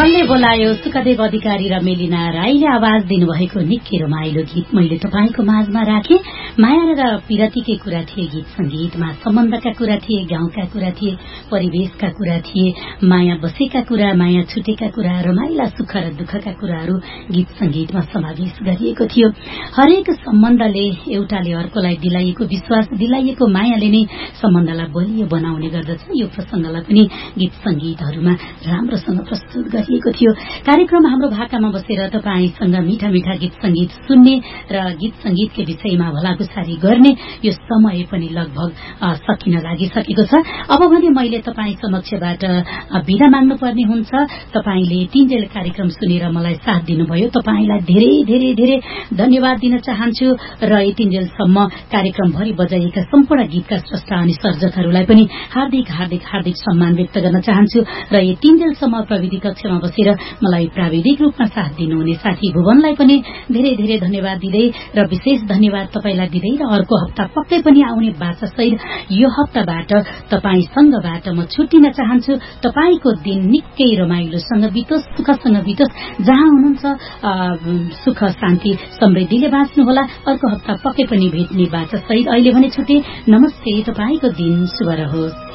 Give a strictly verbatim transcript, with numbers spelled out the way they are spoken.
कसले बोलायो सुखदेव अधिकारी र मेलिना राईले आवाज दिनुभएको निकै रमाइलो गीत मैले तपाईँको माझमा राखेँ। माया र पिरतीकै कुरा थिए गीत संगीतमा, सम्बन्धका कुरा थिए, गाउँका कुरा थिए, परिवेशका कुरा थिए, माया बसेका कुरा, माया छुटेका कुरा, रमाइला सुख र दुःखका कुराहरू गीत संगीतमा समावेश गरिएको थियो। हरेक सम्बन्धले एउटाले अर्कोलाई दिलाइएको विश्वास, दिलाइएको मायाले नै सम्बन्धलाई बलियो बनाउने गर्दछ। यो प्रसंगलाई पनि गीत संगीतहरूमा राम्रोसँग प्रस्तुत गरिएको थियो। कार्यक्रम हाम्रो भाकामा बसेर तपाईसँग मीठा मीठा गीत संगीत सुन्ने र गीत संगीतकै विषयमा भलाकुसारी गर्ने यो समय पनि लगभग सकिन लागिसकेको छ। अब भने मैले तपाईँ समक्षबाट बिदा माग्नुपर्ने हुन्छ। तपाईले तीनजेल कार्यक्रम सुनेर मलाई साथ दिनुभयो, तपाईलाई धेरै धेरै धेरै धन्यवाद दिन चाहन्छु र यतिन्जेलसम्म कार्यक्रमभरि बजाइएका सम्पूर्ण गीतका स्रष्टा अनि सर्जकहरूलाई पनि हार्दिक हार्दिक हार्दिक सम्मान व्यक्त गर्न चाहन्छु र यतिन्जेलसम्म प्रविधि कक्षमा बसेर मलाई प्राविधिक रूपमा साथ दिनुहुने साथी भुवनलाई पनि धेरै धेरै धन्यवाद दिँदै र विशेष धन्यवाद तपाईलाई दिँदै र अर्को हप्ता पक्कै पनि आउने बाचा सहित यो हप्ताबाट तपाईसँगबाट म छुट्टिन चाहन्छु। तपाईको दिन निकै रमाइलोसँग बितोस्, सुखसँग बितोस्। जहाँ हुनुहुन्छ सुख शान्ति समृद्धिले बाँच्नुहोला। अर्को हप्ता पक्कै पनि भेट्ने बाचा सहित अहिले भने छुट्टे। नमस्ते, तपाईको दिन शुभ रहोस्।